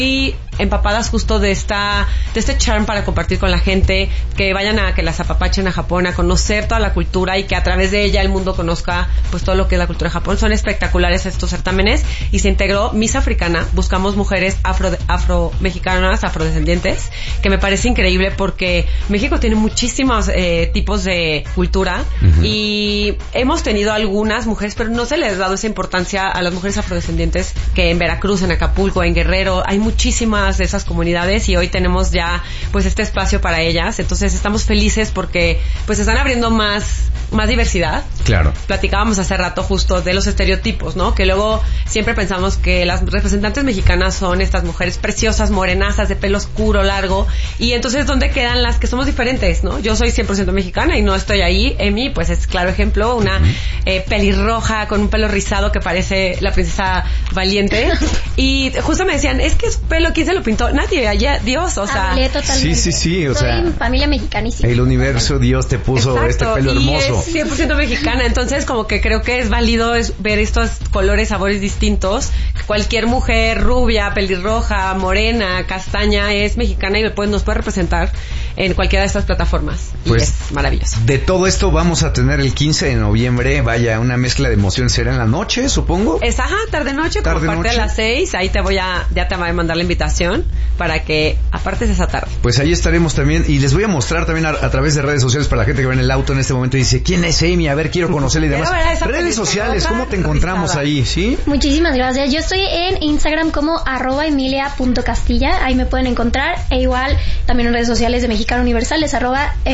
y empapadas justo de este charm para compartir con la gente, que vayan a que las apapachen a Japón, a conocer toda la cultura y que a través de ella el mundo conozca pues todo lo que es la cultura de Japón. Son espectaculares estos certámenes y se integró Miss Africana. Buscamos mujeres afro-mexicanas, afrodescendientes, que me parece increíble porque México tiene muchísimos tipos de cultura y hemos tenido algunas mujeres, pero no se les ha dado esa importancia a las mujeres afrodescendientes, que en Veracruz, en Acapulco, en Guerrero, hay muchísimas de esas comunidades y hoy tenemos ya pues este espacio para ellas. Entonces estamos felices porque pues están abriendo más diversidad. Claro. Platicábamos hace rato justo de los estereotipos, ¿no? Que luego siempre pensamos que las representantes mexicanas son estas mujeres preciosas, morenazas, de pelo oscuro, largo, y entonces ¿dónde quedan las que somos diferentes, no? Yo soy 100% mexicana y no estoy ahí. Emi, pues es claro ejemplo, una pelirroja con un pelo rizado que parece la princesa Valiente. Y justo me decían, es que su pelo, ¿quién se lo pintó? Nadie, allá, Dios, o sea. Totalmente. Sí, o sea. Soy familia mexicanísima. El universo, Dios te puso este pelo hermoso. Y es 100% mexicana, entonces como que creo que es válido ver estos colores, sabores distintos. Cualquier mujer rubia, pelirroja, morena, castaña es mexicana y nos puede representar en cualquiera de estas plataformas. Pues, y es maravilloso. De todo esto vamos a tener el 15 de noviembre, vaya, una mezcla de emociones. ¿Será en la noche, supongo? Tarde-noche, como parte de las 6. Ahí ya te voy a mandar la invitación para que apartes esa tarde. Pues ahí estaremos también, y les voy a mostrar también a través de redes sociales para la gente que va en el auto en este momento y dice, ¿quién es Amy? A ver, quiero conocerla y demás. Redes sociales, ¿cómo te encontramos ahí? ¿Sí? Muchísimas gracias. Yo estoy en Instagram como @emilia.castilla. Ahí me pueden encontrar. E igual también en redes sociales de Mexicana Universal es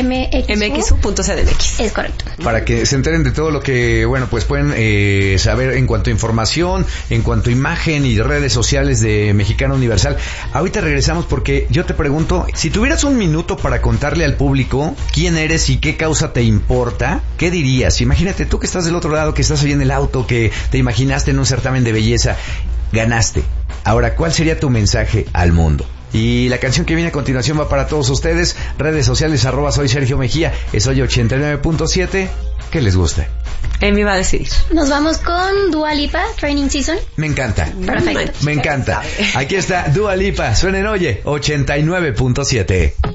@mxu.cdmx. Es correcto. Para que se enteren de todo lo que, bueno, pues pueden saber en cuanto a información, en cuanto a imagen y redes sociales de Mexicana Universal. Ahorita regresamos porque yo te pregunto, si tuvieras un minuto para contarle al público quién eres y qué causa te importa, ¿qué dirías? Imagínate tú que estás del otro lado, que estás ahí en el auto, que te imaginaste en un certamen de belleza, ganaste. Ahora, ¿cuál sería tu mensaje al mundo? Y la canción que viene a continuación va para todos ustedes. Redes sociales, @soy Sergio Mejía, soy 89.7. ¿Qué les gusta? Emi va a decidir. Nos vamos con Dua Lipa, Training Season. Me encanta. Perfecto. Me encanta. Aquí está Dua Lipa. Suenen, oye, 89.7.